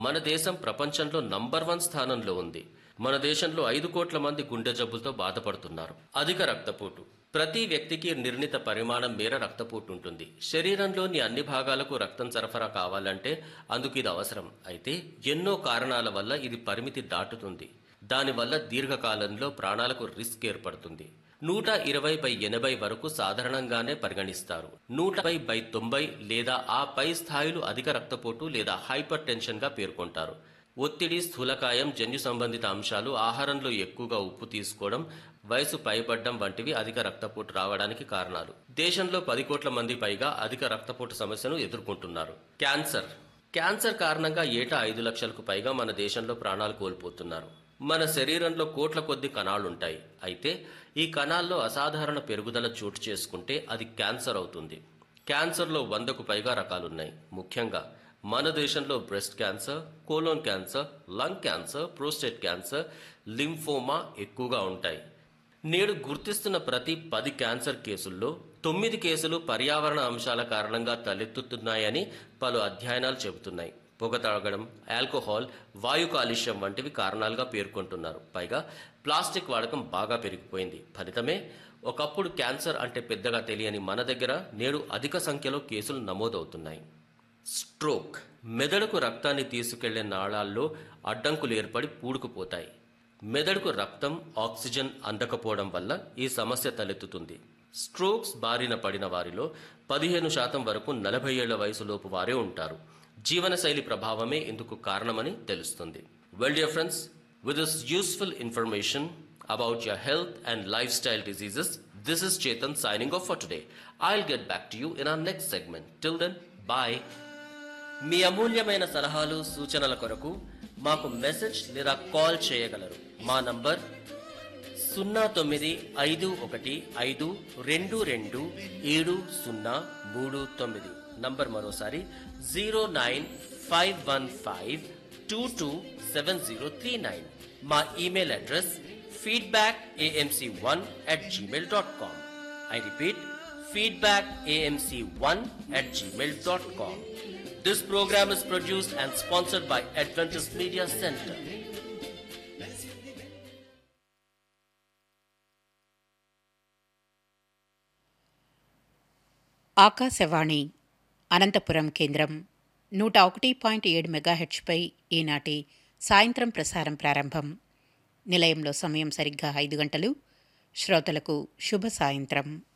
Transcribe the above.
మన దేశం ప్రపంచంలో నంబర్ 1 స్థానంలో ఉంది. మన దేశంలో 5 కోట్ల మంది గుండె జబ్బులతో బాధపడుతున్నారు. అధిక రక్తపోటు. ప్రతి వ్యక్తికి నిర్ణీత పరిమాణం మేర రక్తపోటు ఉంటుంది. శరీరంలోని అన్ని భాగాలకు రక్తం సరఫరా కావాలంటే అందుకు ఇది అవసరం. అయితే ఎన్నో కారణాల వల్ల ఇది పరిమితి దాటుతుంది. దానివల్ల దీర్ఘకాలంలో ప్రాణాలకు రిస్క్ ఏర్పడుతుంది. 120/80 వరకు సాధారణంగానే పరిగణిస్తారు. 120/90 లేదా ఆ పై స్థాయిలు అధిక రక్తపోటు లేదా హైపర్ టెన్షన్ గా పేర్కొంటారు. ఒత్తిడి, స్థూలకాయం, జన్యు సంబంధిత అంశాలు, ఆహారంలో ఎక్కువగా ఉప్పు తీసుకోవడం, వయసు పైబడ్డం వంటివి అధిక రక్తపోటు రావడానికి కారణాలు. దేశంలో 10 కోట్ల మంది పైగా అధిక రక్తపోటు సమస్యను ఎదుర్కొంటున్నారు. క్యాన్సర్ కారణంగా ఏటా 5 లక్షలకు పైగా మన దేశంలో ప్రాణాలు కోల్పోతున్నారు. మన శరీరంలో కోట్ల కొద్ది కణాలుంటాయి. అయితే ఈ కణాల్లో అసాధారణ పెరుగుదల చోటు చేసుకుంటే అది క్యాన్సర్ అవుతుంది. క్యాన్సర్లో 100కు పైగా రకాలున్నాయి. ముఖ్యంగా మన దేశంలో breast cancer, colon cancer, lung cancer, prostate cancer, lymphoma ఎక్కువగా ఉంటాయి. నేడు గుర్తిస్తున్న ప్రతి 10 క్యాన్సర్ కేసుల్లో 9 కేసులు పర్యావరణ అంశాల కారణంగా తలెత్తుతున్నాయని పలు అధ్యయనాలు చెబుతున్నాయి. పొగ తాగడం, ఆల్కహాల్, వాయు కాలుష్యం వంటివి కారణాలుగా పేర్కొంటున్నారు. పైగా ప్లాస్టిక్ వాడకం బాగా పెరిగిపోయింది. ఫలితమే ఒకప్పుడు క్యాన్సర్ అంటే పెద్దగా తెలియని మన దగ్గర నేడు అధిక సంఖ్యలో కేసులు నమోదవుతున్నాయి. స్ట్రోక్. మెదడుకు రక్తాన్ని తీసుకెళ్లే నాళాల్లో అడ్డంకులు ఏర్పడి పూడుకుపోతాయి. మెదడుకు రక్తం, ఆక్సిజన్ అందకపోవడం వల్ల ఈ సమస్య తలెత్తుతుంది. స్ట్రోక్స్ బారిన పడిన వారిలో 15% వరకు 40 ఏళ్ల వయసులోపు వారే ఉంటారు. జీవనశైలి ప్రభావమే ఇందుకు కారణమని తెలుస్తుంది. Well, dear friends, with this useful information about your health and lifestyle diseases, this is Chetan signing off for today. I'll get back to you in our next segment. Till then, bye. మీ అమూల్యమైన సలహాలు, సూచనల కొరకు మాకు message లేదా call చేయగలరు. మా number 0951522739. Number మరోసారి 09515227039. మా email address feedbackamc1@gmail.com. I repeat, feedbackamc1@gmail.com. This program is produced and sponsored by Adventist Media Center. Akashvani Anantapuram కేంద్రం 101.7 మెగాహెర్ట్జ్పై ఈనాటి సాయంత్రం ప్రసారం ప్రారంభం. నిలయంలో సమయం సరిగ్గా 5 గంటలు. శ్రోతలకు శుభ సాయంత్రం.